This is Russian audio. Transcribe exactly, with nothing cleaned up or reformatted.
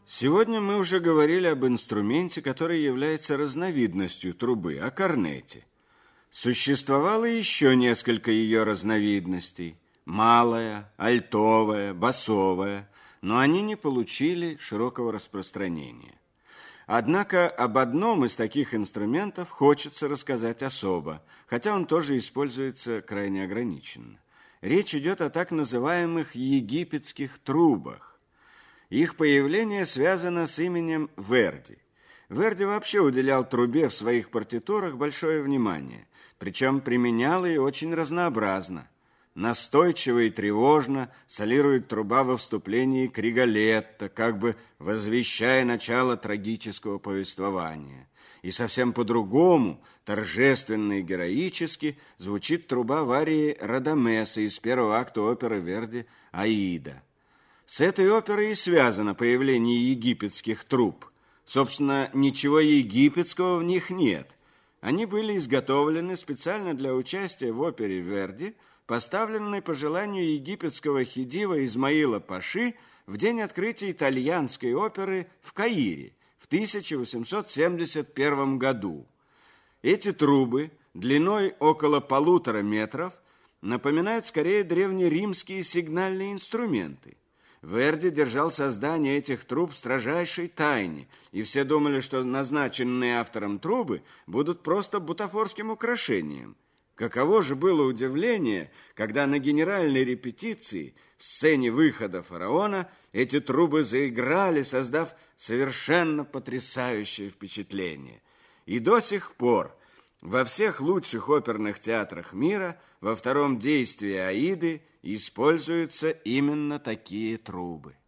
Сегодня мы уже говорили об инструменте, который является разновидностью трубы, о корнете. Существовало еще несколько ее разновидностей – малая, альтовая, басовая, но они не получили широкого распространения. Однако об одном из таких инструментов хочется рассказать особо, хотя он тоже используется крайне ограниченно. Речь идет о так называемых египетских трубах. Их появление связано с именем Верди. Верди вообще уделял трубе в своих партитурах большое внимание, причем применял ее очень разнообразно. Настойчиво и тревожно солирует труба во вступлении к Риголетто, как бы возвещая начало трагического повествования. И совсем по-другому, торжественно и героически, звучит труба в арии Радамеса из первого акта оперы Верди «Аида». С этой оперой и связано появление египетских труб. Собственно, ничего египетского в них нет. Они были изготовлены специально для участия в опере Верди, поставленной по желанию египетского хидива Измаила Паши в день открытия итальянской оперы в Каире в тысяча восемьсот семьдесят первом году. Эти трубы, длиной около полутора метров, напоминают скорее древнеримские сигнальные инструменты. Верди держал создание этих труб в строжайшей тайне, и все думали, что назначенные автором трубы будут просто бутафорским украшением. Каково же было удивление, когда на генеральной репетиции в сцене выхода фараона эти трубы заиграли, создав совершенно потрясающее впечатление. И до сих пор во всех лучших оперных театрах мира во втором действии «Аиды» используются именно такие трубы.